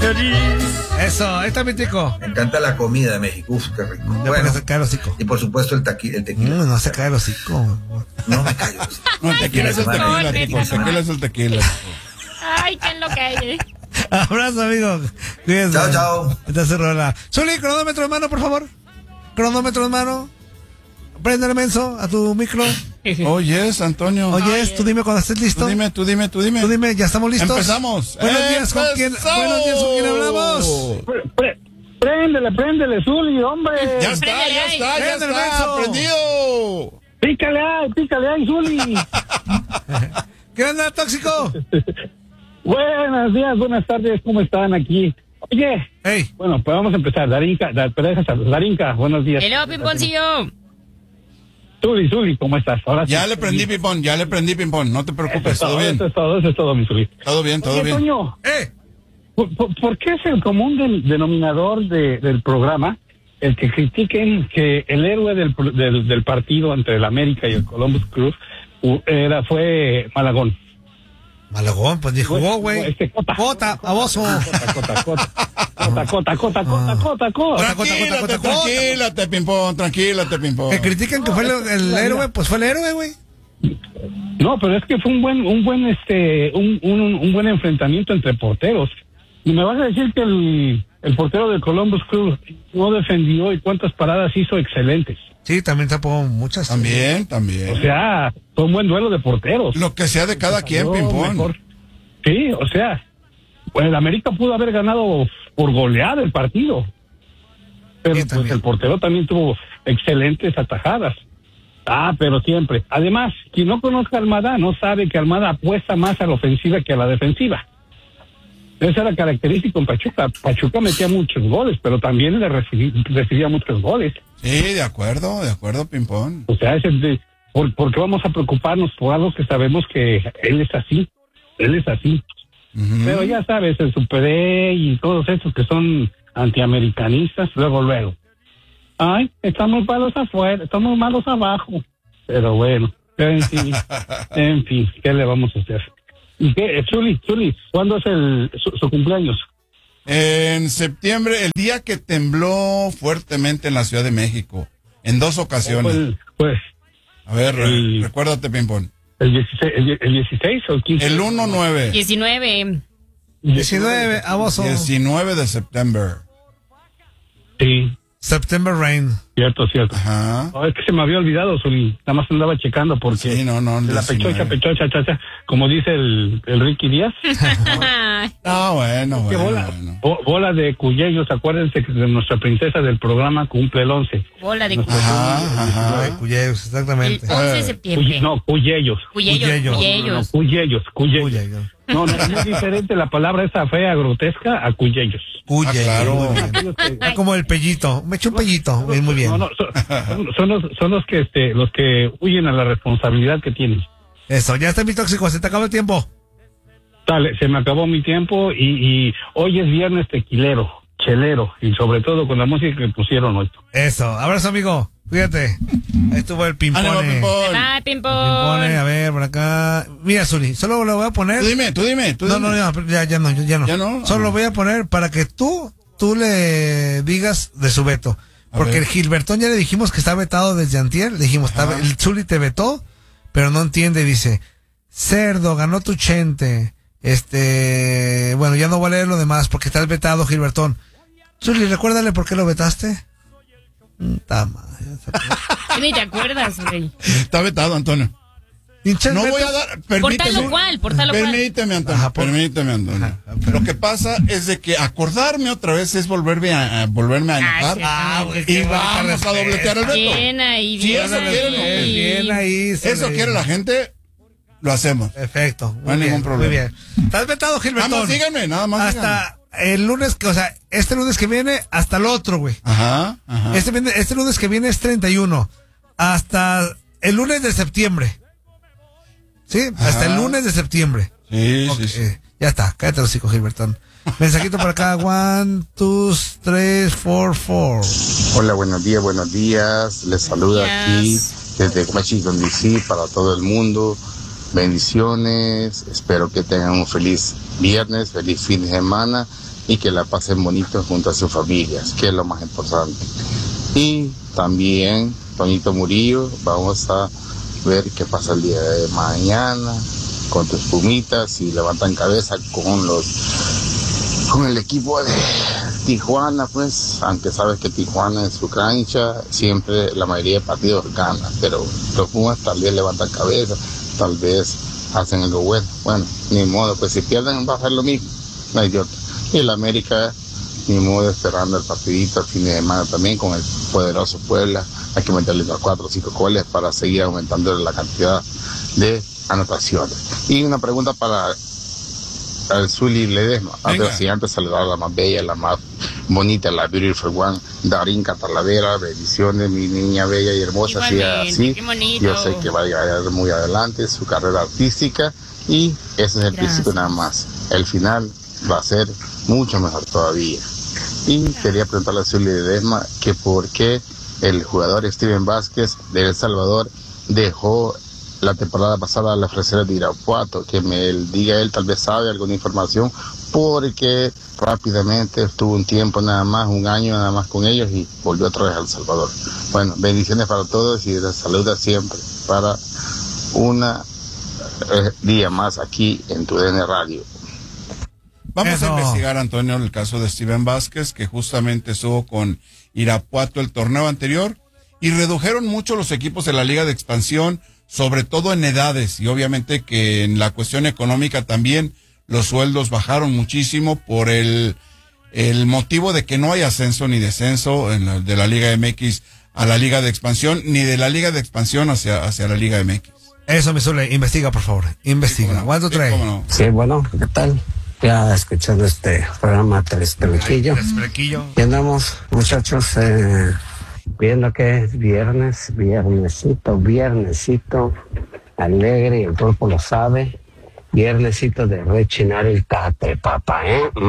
Eso, ahí está mi tico. Me encanta la comida de México. Uf, qué rico. Bueno, se cae el hocico. Y por supuesto el tequila. No se cae el hocico. No me callo. No, el tequila es el tequila, tipo. El tequila es el tequila. Ay, qué es lo que hay. Abrazo, amigo. Cuídense. Chao, chao. Esta se rola. Zuli, cronómetro en mano, por favor. Cronómetro en mano. Prende el menso a tu micro. Oyes, Antonio. Oyes, tú dime cuando estés listo. Tú dime. Tú dime, ¿ya estamos listos? Empezamos. Buenos días, ¿con quién hablamos? Préndele, Zuli, hombre. Ya está. Prendido. Pícale ahí, Zuli. ¿Qué onda, tóxico? Buenos días, buenas tardes, ¿cómo están aquí? Oye, hey. Bueno, pues vamos a empezar. Darinka, buenos días. Hello, Pimponcillo. Zuli, ¿cómo estás? Ahora Ya sí. le prendí ping-pong, no te preocupes, todo bien. Eso es todo, mi Zuli. Todo bien. Toño, ¿por qué es el común denominador del programa el que critiquen que el héroe del partido entre el América y el Columbus Crew fue Malagón? Malagón, pues ni jugó, güey. Cota, baboso. Cota. Tranquilate, ping-pong. Que critican que fue el héroe, pues fue el héroe, güey. No, pero es que fue un buen enfrentamiento entre porteros. Y me vas a decir que el portero de Columbus Crew no defendió y cuántas paradas hizo excelentes. Sí, también tapó muchas. También. O sea, fue un buen duelo de porteros. Lo que sea de cada quien, ping-pong. Sí, o sea, pues el América pudo haber ganado por goleada el partido. Pero sí, pues el portero también tuvo excelentes atajadas. Pero siempre. Además, quien no conozca a Almada no sabe que Almada apuesta más a la ofensiva que a la defensiva. Esa era característica en Pachuca. Pachuca metía muchos goles, pero también le recibía muchos goles. Sí, de acuerdo, ping-pong. O sea, ¿por qué vamos a preocuparnos por algo que sabemos que él es así? Uh-huh. Pero ya sabes, el Super E y todos esos que son antiamericanistas, luego. Ay, estamos malos afuera, estamos malos abajo. Pero bueno, en fin, ¿qué le vamos a hacer? ¿Y qué? Zuli, ¿cuándo es su cumpleaños? En septiembre, el día que tembló fuertemente en la Ciudad de México, en 2 ocasiones. Pues a ver, recuérdate, ping-pong. ¿El 16 o el 15? El 1-9. 19, aboso. 19 de septiembre. Sí. September Rain. Cierto. Ajá. Es que se me había olvidado, Zuli. Nada más andaba checando porque... Sí, no. La pechocha, como dice el Ricky Díaz. Bueno. Bola de cuyellos. Acuérdense que nuestra princesa del programa cumple el 11. Bola de Ajá. Cuyellos, exactamente. El 11 de septiembre. Cuyellos. Cuyellos. No, es muy diferente la palabra esa fea, grotesca, a cuyellos. Claro. Como el pellito. Me eché un pellito. Muy bien. No, son los que huyen a la responsabilidad que tienen. Eso, ya está mi tóxico. Se te acabó el tiempo. Dale, se me acabó mi tiempo y hoy es viernes tequilero, chelero y sobre todo con la música que pusieron hoy. Eso, abrazo, amigo. Cuídate. Ahí estuvo el ping-pong. Ping-pong. A ver, por acá. Mira, Zuli, solo lo voy a poner. Tú dime. No, ya no. ¿Ya no? Solo lo voy a poner para que tú le digas de su veto. Porque el Gilbertón ya le dijimos que está vetado desde antier. Le dijimos, el Zuli te vetó, pero no entiende. Dice, cerdo, ganó tu chente. Bueno, ya no voy a leer lo demás porque estás vetado, Gilbertón. Zuli, recuérdale por qué lo vetaste. Ni te acuerdas, güey. Está vetado, Antonio. No voy a dar. Permíteme. Por tal cual. Permíteme, Antonio. Lo que pasa es de que acordarme otra vez es volverme a enojar. Y vamos a dobletear el veto. Bien ahí, Si eso quieren, bien ahí. Eso quiere la gente, lo hacemos. Perfecto. No hay ningún problema. Muy bien. Estás vetado, Gilbertón. Nada más díganme, hasta el lunes, este lunes que viene hasta el otro, güey. Ajá. Este lunes que viene es 31. Hasta el lunes de septiembre. ¿Sí? Hasta el lunes de septiembre. Sí. Ya está. Cállate los hijos, Gilbertón. Mensajito por acá. 1, 2, 3, 4, 4. Hola, buenos días. Les saluda aquí desde Washington, D.C. para todo el mundo. Bendiciones. Espero que tengan un feliz viernes, feliz fin de semana. y que la pasen bonito junto a sus familias, que es lo más importante. Y también, Toñito Murillo, vamos a ver qué pasa el día de mañana con tus Pumitas, y levantan cabeza con el equipo de Tijuana, pues, aunque sabes que Tijuana en su cancha siempre la mayoría de partidos gana, pero los Pumas tal vez levantan cabeza, tal vez hacen algo bueno. Bueno, ni modo, pues si pierden va a ser lo mismo, no hay de otra. Y el América, ni modo, esperando el partidito el fin de semana también con el poderoso Puebla. Hay que meterle a 4 o 5 goles para seguir aumentando la cantidad de anotaciones. Y una pregunta para el Zuli Ledesma. Si antes saludar a la más bella, la más bonita, la Beautiful One, Darinka Talavera, bendiciones, mi niña bella y hermosa, así. Yo sé que va a llegar muy adelante su carrera artística, y ese es el principio nada más. El final va a ser mucho mejor todavía. Y quería preguntarle a Zuli Ledesma que por qué el jugador Steven Vázquez de El Salvador dejó la temporada pasada la Fresera de Irapuato, que me diga él, tal vez sabe alguna información, porque rápidamente estuvo un tiempo nada más, un año nada más con ellos, y volvió otra vez a El Salvador. Bueno, bendiciones para todos y les saluda siempre para una día más aquí en tu DN Radio. Vamos a investigar, Antonio, el caso de Steven Vázquez, que justamente estuvo con Irapuato el torneo anterior, y redujeron mucho los equipos de la Liga de Expansión, sobre todo en edades, y obviamente que en la cuestión económica también los sueldos bajaron muchísimo por el motivo de que no hay ascenso ni descenso de la Liga MX a la Liga de Expansión, ni de la Liga de Expansión hacia la Liga MX. Eso, mi Zule, investiga, por favor, investiga. ¿Cuánto trae? Sí, bueno, ¿qué tal? Ya escuchando este programa Telespequillo. Y andamos, muchachos, viendo que es viernesito alegre, y el cuerpo lo sabe. Viernesito de rechinar el catre, papá,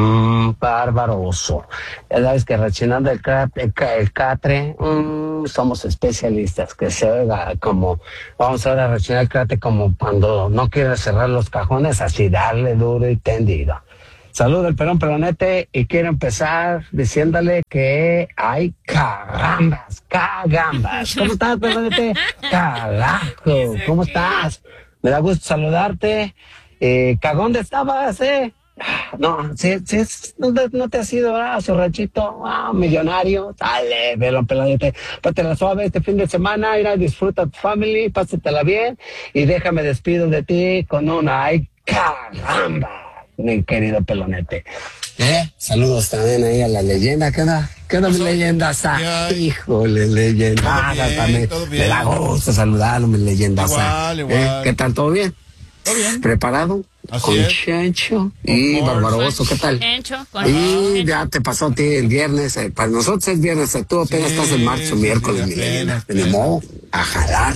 barbaroso. Ya sabes que rechinando el catre, somos especialistas, que se oiga como, vamos ahora a rechinar el catre como cuando no quieres cerrar los cajones, así darle duro y tendido. Saludo el Perón Pelonete, y quiero empezar diciéndole que hay cagambas. ¿Cómo estás, Pelonete? Carajo, ¿cómo estás? Me da gusto saludarte. ¿Cagón de estabas, No, no te has ido a su ranchito, millonario. Dale, velo, Pelonete. Pátela suave este fin de semana, ir a disfrutar tu family, pásatela bien, y déjame despido de ti con una ay, caramba, mi querido Pelonete. Saludos también ahí a la leyenda. ¿Qué onda mi leyenda? Híjole, leyenda. Me da gusto saludarlo, mi leyenda. Igual. ¿Qué tal? ¿Todo bien? ¿Todo bien? ¿Preparado? Así con es. Chencho y Barbaroso, ¿qué tal? Y ya te pasó a ti el viernes. Para nosotros es viernes, tú apenas estás el martes o miércoles, mi leyenda. Tenemos a jalar.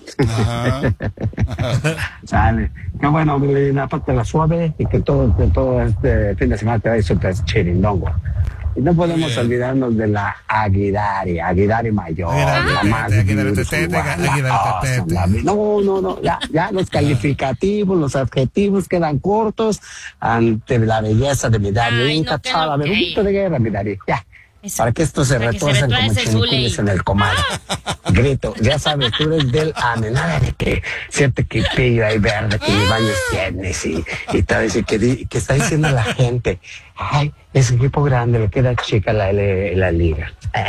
Sale. Qué bueno, mi leyenda, pátela suave, y que todo este fin de semana te vaya súper chirindongo. Y no podemos olvidarnos de la Aguidari Mayor, la más No, ya los calificativos, los adjetivos quedan cortos ante la belleza de mi Dari. Intachable, un grito de guerra, mi Dari, ya. Eso. Para que estos se retuercen como chinicules en el comal. Grito, ya sabes, tú eres del AME, nada de que cierto equipillo ahí verde que ni baños tienes y todo eso, que está diciendo la gente, ay, ese equipo grande, le queda chica la liga.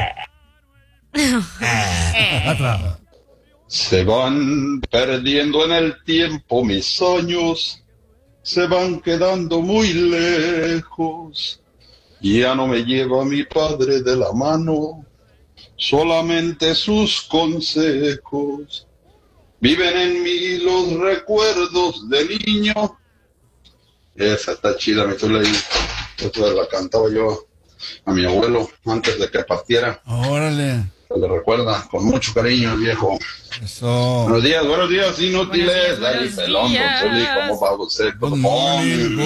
Se van perdiendo en el tiempo mis sueños, se van quedando muy lejos. Ya no me lleva mi padre de la mano, solamente sus consejos. Viven en mí los recuerdos de niño. Esa está chida, mi chula. Esta la cantaba yo a mi abuelo antes de que partiera. Órale. Se le recuerda con mucho cariño el viejo. Eso. Buenos días, inútiles. Dale, pelón, Zuli, ¿cómo va usted? Good morning.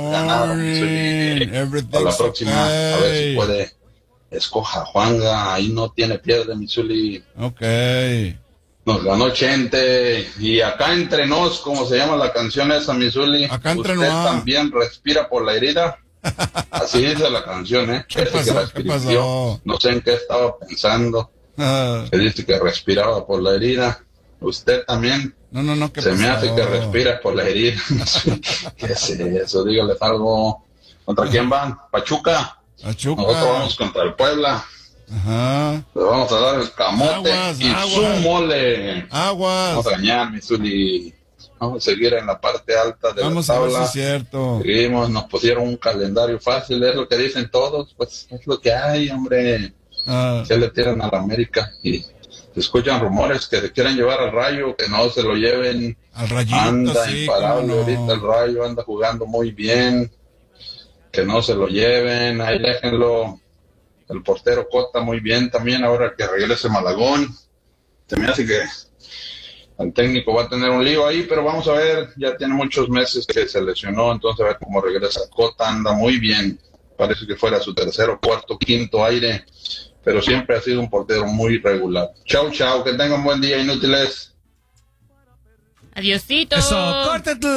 A la próxima, a ver si puede. Escoja Juanga, ahí no tiene pierde, mi Zuli. Ok. Nos ganó Chente. Y acá entre nos, ¿cómo se llama la canción esa, mi Zuli? Acá entre ¿Usted nos. también respira por la herida? Así dice la canción, ¿eh? ¿Qué Ese que pasó? la ¿Qué escribió, pasó? no sé en qué estaba pensando. Ah, Que dice que respiraba por la herida. Usted también no, ¿qué se me pasó? hace que respira por la herida. No sé ¿qué es eso? Dígale algo. ¿Contra quién van? Pachuca. Pachuca. Nosotros vamos contra el Puebla. Ajá. Le vamos a dar el camote Aguas, y aguas. su mole. Aguas. Vamos a ganar, mi Zuli. Vamos a seguir en la parte alta de Vamos la a ver si tabla. es cierto. Seguimos, nos pusieron un calendario fácil, es lo que dicen todos, pues es lo que hay, hombre. Ah, Se le tiran a la América y se escuchan rumores que se quieren llevar al Rayo, que no se lo lleven. al Rayito, Anda sí, imparable cómo no. ahorita el Rayo, anda jugando muy bien. Que no se lo lleven, ahí déjenlo. El portero Cota muy bien también, ahora que regrese Malagón. Se me hace que el técnico va a tener un lío ahí, pero vamos a ver, ya tiene muchos meses que se lesionó, entonces a ver cómo regresa. Cota anda muy bien, parece que fuera su tercero, cuarto, quinto aire, pero siempre ha sido un portero muy regular. Chau, chau, que tengan buen día, inútiles. Adiosito. Eso, córtate.